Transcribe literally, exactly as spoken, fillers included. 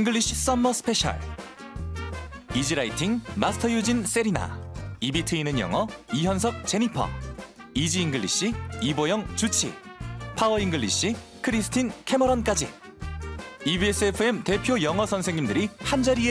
잉글리시 썸머 스페셜. 이지라이팅 마스터 유진 세리나, 입이 트이는 영어 이현석 제니퍼, 이지 잉글리시 이보영 주치, 파워 잉글리시 크리스틴 캐머런까지 이비에스 에프엠 대표 영어 선생님들이 한자리에